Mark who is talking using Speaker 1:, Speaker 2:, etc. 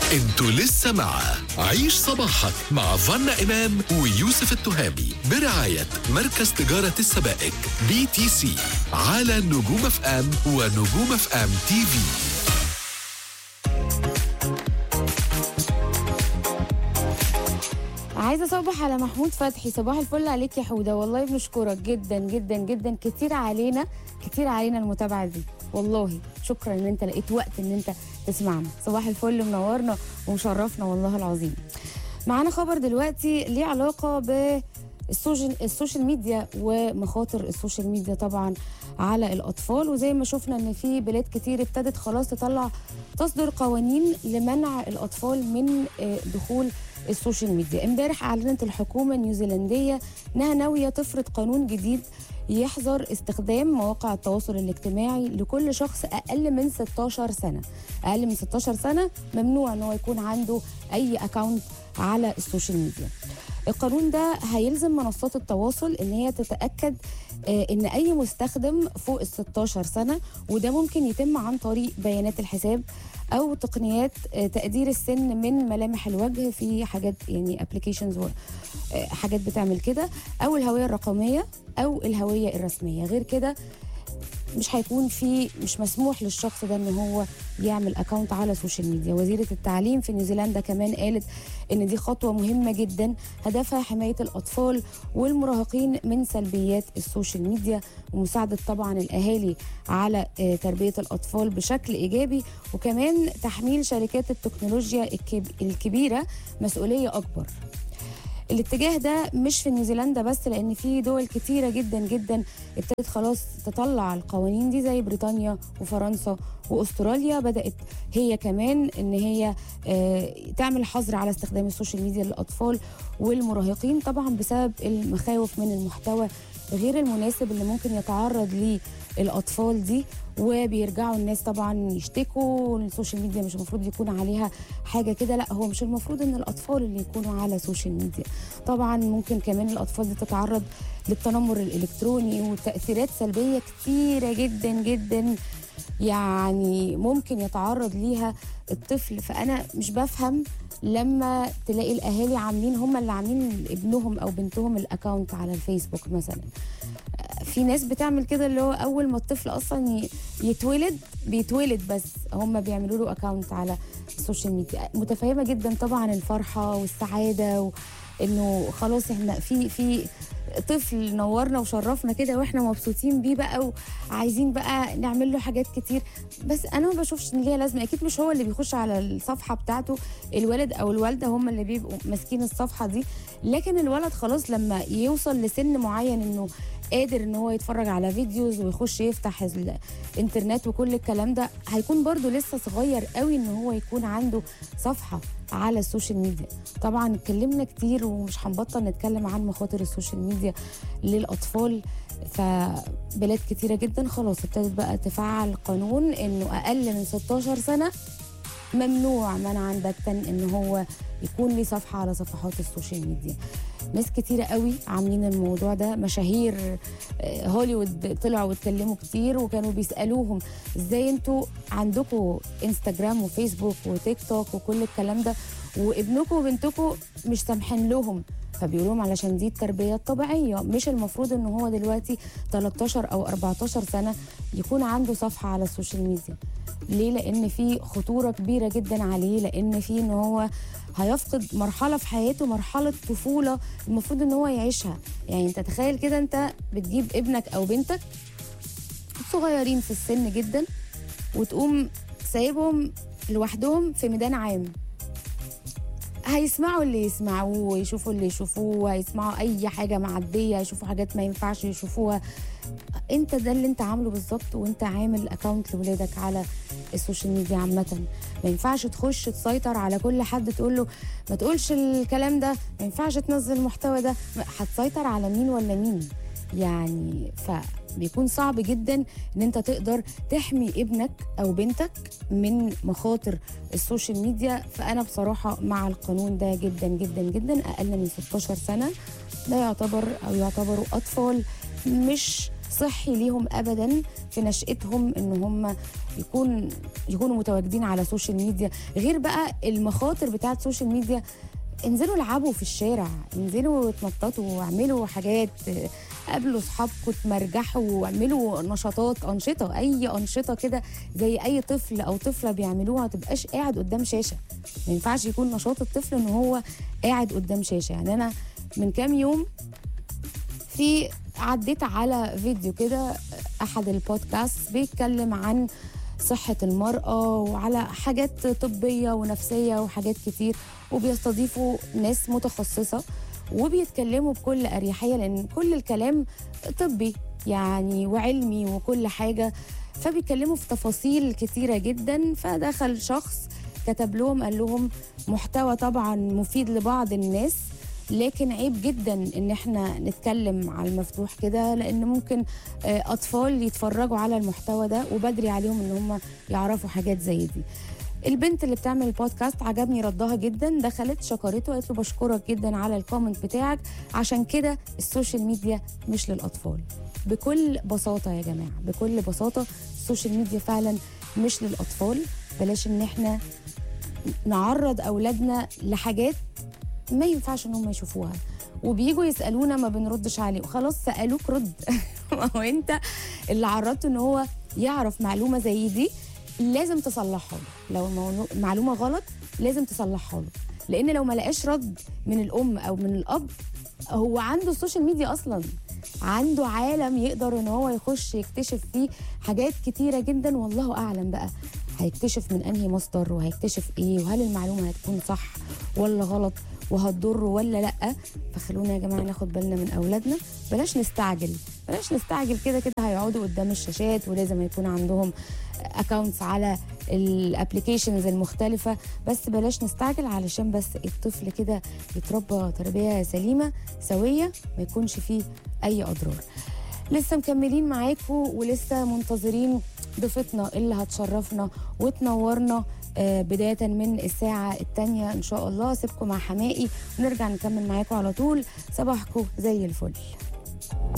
Speaker 1: انتوا لسه مع عيش صباحك مع فانا إمام ويوسف التهامي برعاية مركز تجارة السبائك BTC على نجوم اف ام ونجوم اف ام تي في.
Speaker 2: عايزه اصبح على محمود فتحي. صباح الفل عليك يا حوده، والله بنشكرك جدا جدا جدا. كتير علينا المتابعه دي، والله شكرا ان انت لقيت وقت ان انت تسمعنا. صباح الفل، منورنا ومشرفنا والله العظيم. معانا خبر دلوقتي ليه علاقه بالسوشيال ميديا ومخاطر السوشيال ميديا طبعا على الاطفال. وزي ما شفنا ان في بلاد كتير ابتدت خلاص تصدر قوانين لمنع الاطفال من دخول السوشيال ميديا. امبارح اعلنت الحكومه النيوزيلنديه انها ناويه تفرض قانون جديد يحظر استخدام مواقع التواصل الاجتماعي لكل شخص اقل من 16 سنه. اقل من 16 سنه ممنوع ان هو يكون عنده اي اكاونت على السوشيال ميديا. القانون ده هيلزم منصات التواصل ان هي تتاكد ان اي مستخدم فوق ال 16 سنه، وده ممكن يتم عن طريق بيانات الحساب او تقنيات تقدير السن من ملامح الوجه في حاجات يعني ابلكيشنز حاجات بتعمل كده، او الهويه الرقميه او الهويه الرسميه. غير كده مش مسموح للشخص ده ان هو يعمل اكاونت على السوشيال ميديا. وزيره التعليم في نيوزيلندا كمان قالت ان دي خطوه مهمه جدا هدفها حمايه الاطفال والمراهقين من سلبيات السوشيال ميديا، ومساعده طبعا الاهالي على تربيه الاطفال بشكل ايجابي، وكمان تحميل شركات التكنولوجيا الكبيره مسؤوليه اكبر. الاتجاه ده مش في نيوزيلندا بس، لان في دول كتيره جدا جدا ابتدت خلاص تطلع القوانين دي زي بريطانيا وفرنسا واستراليا. بدات هي كمان ان هي تعمل حظر على استخدام السوشيال ميديا للاطفال والمراهقين، طبعا بسبب المخاوف من المحتوى غير المناسب اللي ممكن يتعرض ليه الاطفال دي. وبيرجعوا الناس طبعا يشتكوا السوشيال ميديا مش المفروض يكون عليها حاجه كده. لا، هو مش المفروض ان الاطفال اللي يكونوا على السوشيال ميديا. طبعا ممكن كمان الاطفال دي تتعرض للتنمر الالكتروني وتاثيرات سلبيه كتيره جدا جدا يعني ممكن يتعرض ليها الطفل. فانا مش بفهم لما تلاقي الاهالي هم اللي عاملين ابنهم او بنتهم الاكاونت على الفيسبوك مثلا. في ناس بتعمل كده اللي هو اول ما الطفل اصلا بيتولد بس هم بيعملوا له اكاونت على السوشيال ميديا. متفهمه جدا طبعا الفرحه والسعاده انه خلاص احنا في طفل نورنا وشرفنا كده واحنا مبسوطين بيه بقى وعايزين بقى نعمل له حاجات كتير. بس انا ما بشوفش ان ليها لازمه. اكيد مش هو اللي بيخش على الصفحه بتاعته، الولد او الوالده هم اللي بيبقوا ماسكين الصفحه دي. لكن الولد خلاص لما يوصل لسن معين انه قادر ان هو يتفرج على فيديوز ويخش يفتح الانترنت وكل الكلام ده، هيكون برضو لسه صغير قوي ان هو يكون عنده صفحة على السوشيال ميديا. طبعا اتكلمنا كتير ومش هنبطل نتكلم عن مخاطر السوشيال ميديا للأطفال. فبلاد كتيرة جدا خلاص ابتدت بقى تفعل قانون انه اقل من 16 سنة ممنوع منعا باتا ان هو يكون ليه صفحه على صفحات السوشيال ميديا. ناس كتيره قوي عاملين الموضوع ده، مشاهير هوليوود طلعوا واتكلموا كتير وكانوا بيسالوهم ازاي انتوا عندكم انستجرام وفيسبوك وتيك توك وكل الكلام ده وابنكم وبنتكم مش سامحين لهم. فبيقول لهم علشان دي التربيه الطبيعيه، مش المفروض ان هو دلوقتي 13 او 14 سنه يكون عنده صفحه على السوشيال ميديا. ليه؟ لان في خطوره كبيره جدا عليه، لان في ان هو هيفقد مرحله في حياته، مرحله طفوله المفروض ان هو يعيشها. يعني انت تخيل كده، انت بتجيب ابنك او بنتك صغيرين في السن جدا وتقوم سايبهم لوحدهم في ميدان عام، هيسمعوا اللي يسمعوه ويشوفوا اللي يشوفوه، هيسمعوا اي حاجه معديه، يشوفوا حاجات ما ينفعش يشوفوها. انت ده اللي انت عامله بالظبط وانت عامل اكاونت لولادك على السوشيال ميديا عامه. ما ينفعش تخش تسيطر على كل حد تقول له ما تقولش الكلام ده، ما ينفعش تنزل المحتوى ده. هتسيطر على مين ولا مين يعني؟ فبيكون صعب جدا ان انت تقدر تحمي ابنك او بنتك من مخاطر السوشيال ميديا. فانا بصراحه مع القانون ده جدا جدا جدا. اقل من 16 سنه ده يعتبروا اطفال، مش صحي ليهم ابدا في نشأتهم ان هم يكونوا متواجدين على السوشيال ميديا. غير بقى المخاطر بتاعه السوشيال ميديا، انزلوا العبوا في الشارع، انزلوا اتنططوا واعملوا حاجات، قابلوا اصحابكم، اتمرجحوا واعملوا نشاطات، انشطه، اي انشطه كده زي اي طفل او طفله بيعملوها. ما تبقاش قاعد قدام شاشه، ما ينفعش يكون نشاط الطفل ان هو قاعد قدام شاشه. يعني انا من كام يوم عديت على فيديو كده، احد البودكاست بيتكلم عن صحة المرأة وعلى حاجات طبية ونفسية وحاجات كتير، وبيستضيفوا ناس متخصصة وبيتكلموا بكل أريحية لأن كل الكلام طبي يعني وعلمي وكل حاجة، فبيتكلموا في تفاصيل كتيرة جدا. فدخل شخص كتب لهم قال لهم محتوى طبعا مفيد لبعض الناس، لكن عيب جدا ان احنا نتكلم على المفتوح كده، لان ممكن اطفال يتفرجوا على المحتوى ده وبدري عليهم ان هم يعرفوا حاجات زي دي. البنت اللي بتعمل البودكاست عجبني ردها جدا، دخلت شكرته وقالت له بشكرك جدا على الكومنت بتاعك، عشان كده السوشيال ميديا مش للاطفال. بكل بساطه يا جماعه، بكل بساطه السوشيال ميديا فعلا مش للاطفال. بلاش ان احنا نعرض اولادنا لحاجات ما ينفعش ان هم يشوفوها، وبييجوا يسالونا ما بنردش عليه. وخلاص سالوك رد ما هو انت اللي عرضته ان هو يعرف معلومه زي دي، لازم تصلحها له. لو معلومه غلط لازم تصلحها له، لان لو ما لقاش رد من الام او من الاب، هو عنده السوشيال ميديا اصلا، عنده عالم يقدر ان هو يخش يكتشف فيه حاجات كتيره جدا، والله اعلم بقى هيكتشف من انهي مصدر وهيكتشف ايه، وهل المعلومه هتكون صح ولا غلط وهتضره ولا لا. فخلونا يا جماعه ناخد بالنا من اولادنا، بلاش نستعجل، بلاش نستعجل. كده كده هيقعدوا قدام الشاشات ولازم يكون عندهم اكاونتس على الابلكيشنز المختلفه، بس بلاش نستعجل علشان بس الطفل كده يتربى تربيه سليمه سويه، ما يكونش فيه اي اضرار. لسه مكملين معاكم ولسه منتظرين ضيفتنا اللي هتشرفنا وتنورنا بداية من الساعة الثانية إن شاء الله. سيبكم مع حمائي ونرجع نكمل معاكم على طول. صباحكم زي الفل.